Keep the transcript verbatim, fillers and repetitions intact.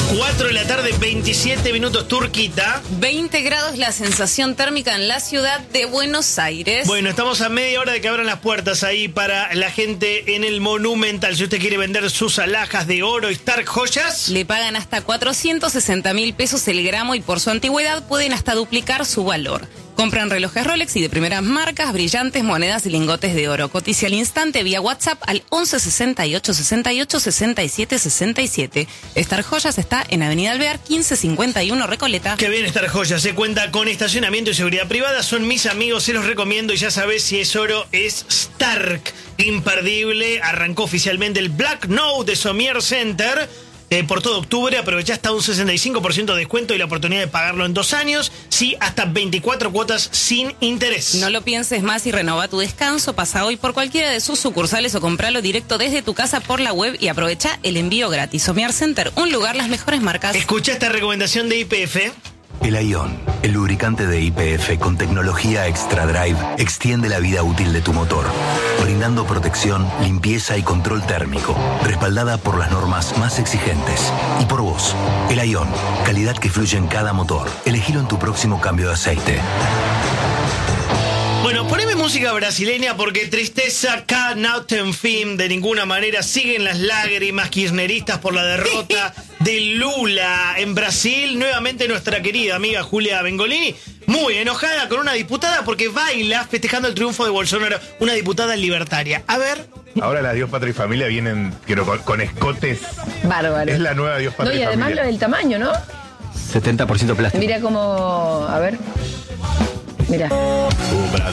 cuatro de la tarde, veintisiete minutos, Turquita. veinte grados la sensación térmica en la ciudad de Buenos Aires. Bueno, estamos a media hora de que abran las puertas ahí para la gente en el Monumental. Si usted quiere vender sus alhajas de oro y Stark Joyas, le pagan hasta cuatrocientos sesenta mil pesos el gramo y por su antigüedad pueden hasta duplicar su valor. Compran relojes Rolex y de primeras marcas, brillantes, monedas y lingotes de oro. Cotice al instante vía WhatsApp al once sesenta y ocho sesenta y ocho sesenta y siete sesenta y siete. Star Joyas está en Avenida Alvear quince cincuenta y uno Recoleta. Que bien Star Joyas, se cuenta con estacionamiento y seguridad privada. Son mis amigos, se los recomiendo y ya sabés, si es oro, es Stark. Imperdible, arrancó oficialmente el Black Note de Somier Center. Eh, por todo octubre, aprovechá hasta un sesenta y cinco por ciento de descuento y la oportunidad de pagarlo en dos años. Sí, hasta veinticuatro cuotas sin interés. No lo pienses más y renova tu descanso. Pasa hoy por cualquiera de sus sucursales o compralo directo desde tu casa por la web y aprovecha el envío gratis. Somier Center, un lugar, las mejores marcas. Escucha esta recomendación de Y P F. El Ion, el lubricante de Y P F con tecnología Extra Drive, extiende la vida útil de tu motor, brindando protección, limpieza y control térmico, respaldada por las normas más exigentes. Y por vos, el Ion, calidad que fluye en cada motor. Elegilo en tu próximo cambio de aceite. Bueno, poneme música brasileña porque tristeza, K. Nauten Film, de ninguna manera siguen las lágrimas kirchneristas por la derrota de Lula en Brasil. Nuevamente nuestra querida amiga Julia Bengolini, muy enojada con una diputada porque baila festejando el triunfo de Bolsonaro, una diputada libertaria. A ver. Ahora las Dios, Patria y Familia vienen quiero, con, con escotes. Bárbaro. Es la nueva Dios, Patria no, y y además Familia. lo del tamaño, ¿no? setenta por ciento plástico. Mira cómo... A ver. Mira. Uh,